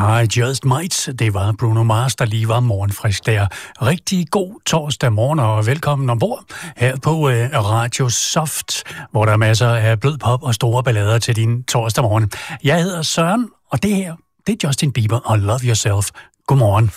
I just might. Det var Bruno Mars, der lige var morgenfrisk der. Rigtig god torsdag morgen og velkommen ombord her på Radio Soft, hvor der er masser af blød pop og store ballader til din torsdag morgen. Jeg hedder Søren, og det her, det er Justin Bieber og Love Yourself. Godmorgen.